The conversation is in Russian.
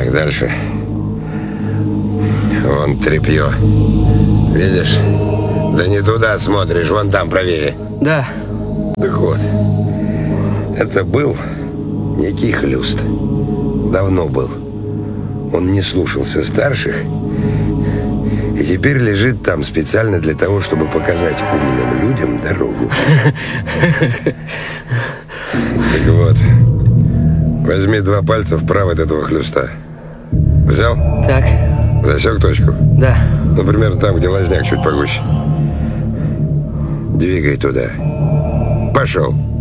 Так, дальше. Вон тряпье. Видишь? Да не туда смотришь, вон там правее. Да. Так вот. Это был некий Хлюст. Давно был. Он не слушался старших и теперь лежит там специально для того, чтобы показать умным людям дорогу. Так вот. Возьми 2 пальца вправо от этого Хлюста. Взял? Так. Засек точку? Да. Ну, примерно там, где лазняк чуть погуще. Двигай туда. Пошел.